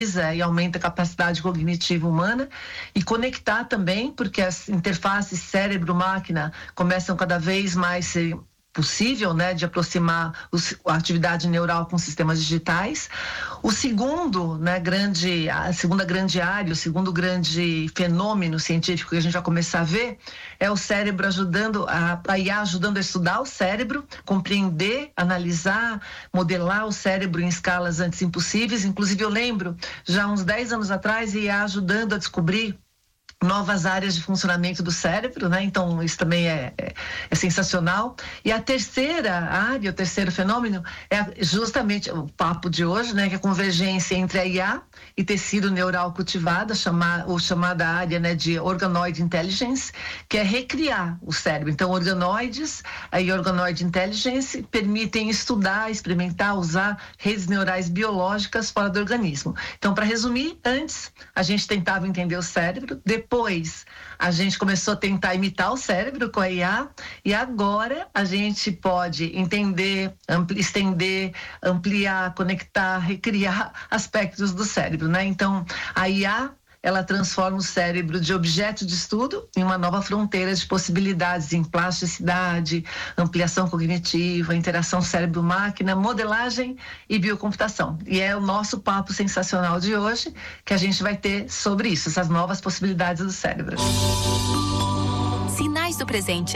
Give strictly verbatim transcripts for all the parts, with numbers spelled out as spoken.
e aumenta a capacidade cognitiva humana, e conectar também, porque as interfaces cérebro-máquina começam cada vez mais a ser possível, né, de aproximar os, a atividade neural com sistemas digitais. O segundo, né, grande, a segunda grande área, o segundo grande fenômeno científico que a gente vai começar a ver é o cérebro ajudando, a, a I A ajudando a estudar o cérebro, compreender, analisar, modelar o cérebro em escalas antes impossíveis. Inclusive eu lembro, já uns dez anos atrás, a I A ajudando a descobrir novas áreas de funcionamento do cérebro, né? Então isso também é, é, é sensacional. E a terceira área, o terceiro fenômeno é justamente o papo de hoje, né? Que é a convergência entre a I A e tecido neural cultivado, chamar, ou chamada área, né, de organoid intelligence, que é recriar o cérebro. Então organoides e organoid intelligence permitem estudar, experimentar, usar redes neurais biológicas fora do organismo. Então, para resumir, antes a gente tentava entender o cérebro, depois Depois a gente começou a tentar imitar o cérebro com a I A, e agora a gente pode entender, ampli- estender, ampliar, conectar, recriar aspectos do cérebro, né? Então a I A, ela transforma o cérebro de objeto de estudo em uma nova fronteira de possibilidades em plasticidade, ampliação cognitiva, interação cérebro-máquina, modelagem e biocomputação. E é o nosso papo sensacional de hoje, que a gente vai ter sobre isso, essas novas possibilidades do cérebro. Sinais do presente.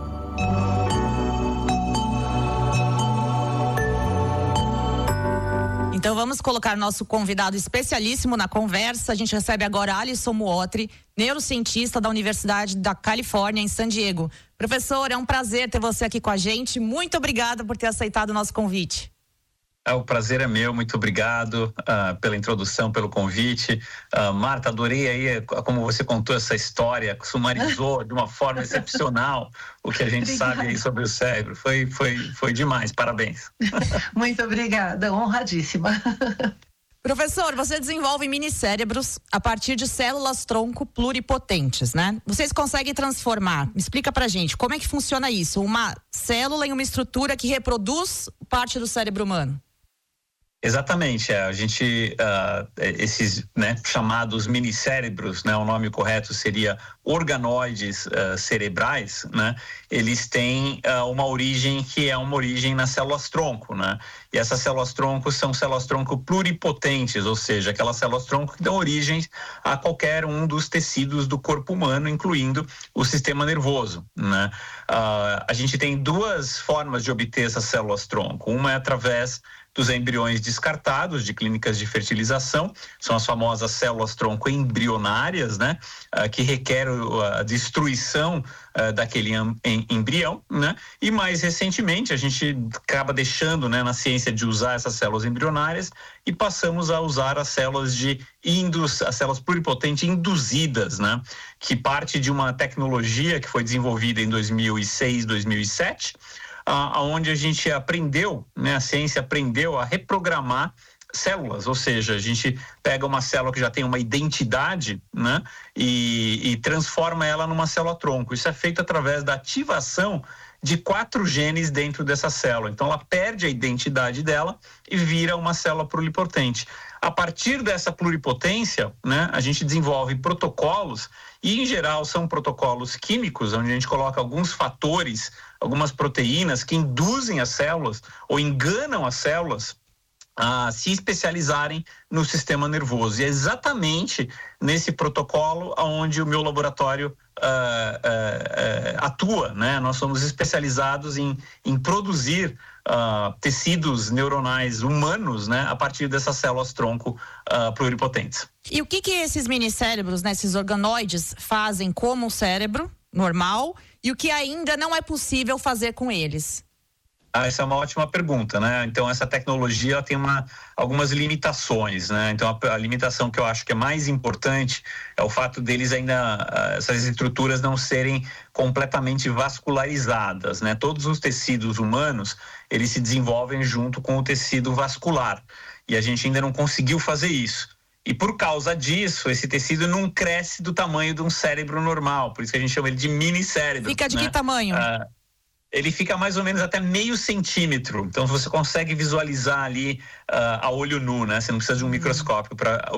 Então vamos colocar nosso convidado especialíssimo na conversa. A gente recebe agora Alisson Muotri, neurocientista da Universidade da Califórnia, em San Diego. Professor, é um prazer ter você aqui com a gente. Muito obrigada por ter aceitado o nosso convite. É, o prazer é meu, muito obrigado uh, pela introdução, pelo convite. Uh, Marta, adorei aí como você contou essa história, sumarizou de uma forma excepcional o que a gente obrigada. Sabe aí sobre o cérebro. Foi, foi, foi demais, parabéns. Muito obrigada, honradíssima. Professor, você desenvolve minicérebros a partir de células-tronco pluripotentes, né? Vocês conseguem transformar, me explica pra gente, como é que funciona isso? Uma célula em uma estrutura que reproduz parte do cérebro humano? Exatamente, é, a gente, uh, esses, né, chamados minicérebros, né, o nome correto seria organoides uh, cerebrais, né, eles têm uh, uma origem que é uma origem nas células-tronco, né, e essas células-tronco são células-tronco pluripotentes, ou seja, aquelas células-tronco que dão origem a qualquer um dos tecidos do corpo humano, incluindo o sistema nervoso, né. Uh, a gente tem duas formas de obter essas células-tronco, uma é através dos embriões descartados de clínicas de fertilização, são as famosas células-tronco embrionárias, né, uh, que requerem a destruição uh, daquele em, embrião, né, e mais recentemente a gente acaba deixando, né, na ciência de usar essas células embrionárias e passamos a usar as células de indus, as células pluripotentes induzidas, né, que parte de uma tecnologia que foi desenvolvida em dois mil e seis, dois mil e sete, aonde a gente aprendeu, né, a ciência aprendeu a reprogramar células, ou seja, a gente pega uma célula que já tem uma identidade, né, e, e transforma ela numa célula-tronco. Isso é feito através da ativação de quatro genes dentro dessa célula. Então ela perde a identidade dela e vira uma célula pluripotente. A partir dessa pluripotência, né, a gente desenvolve protocolos, e em geral são protocolos químicos, onde a gente coloca alguns fatores, algumas proteínas que induzem as células ou enganam as células a se especializarem no sistema nervoso. E é exatamente nesse protocolo onde o meu laboratório uh, uh, uh, atua, né? Nós somos especializados em, em produzir uh, tecidos neuronais humanos, né, a partir dessas células-tronco uh, pluripotentes. E o que que esses minicérebros, né, esses organoides, fazem como o cérebro normal e o que ainda não é possível fazer com eles? Ah, essa é uma ótima pergunta, né? Então essa tecnologia ela tem uma, algumas limitações, né? Então a, a limitação que eu acho que é mais importante é o fato deles ainda, essas estruturas não serem completamente vascularizadas, né? Todos os tecidos humanos, eles se desenvolvem junto com o tecido vascular e a gente ainda não conseguiu fazer isso. E por causa disso, esse tecido não cresce do tamanho de um cérebro normal, por isso que a gente chama ele de minicérebro. Fica de né? que tamanho? Ah, ele fica mais ou menos até meio centímetro. Então você consegue visualizar ali uh, a olho nu, né? Você não precisa de um microscópio para